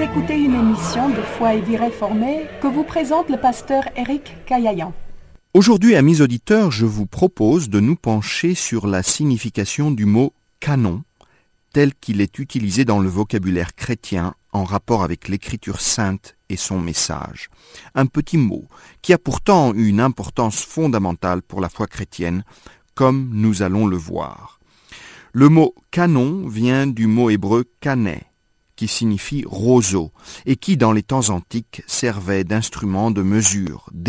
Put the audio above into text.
écoutez une émission de Foi et Vie réformée que vous présente le pasteur Éric Caillayan. Aujourd'hui, amis auditeurs, je vous propose de nous pencher sur la signification du mot « canon » tel qu'il est utilisé dans le vocabulaire chrétien en rapport avec l'Écriture sainte et son message. Un petit mot qui a pourtant une importance fondamentale pour la foi chrétienne, comme nous allons le voir. Le mot « canon » vient du mot hébreu « canet », qui signifie roseau, et qui, dans les temps antiques, servait d'instrument de mesure,